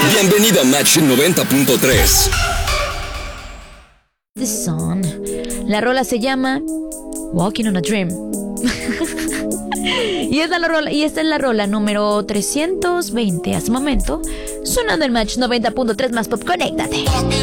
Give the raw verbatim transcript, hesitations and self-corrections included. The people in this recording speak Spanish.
Bienvenido a Match noventa punto tres. The Song. La rola se llama Walking on a Dream. y, esta la rola, y esta es la rola número trescientos veinte hasta el momento, sonando en Match noventa punto tres más pop. Conéctate.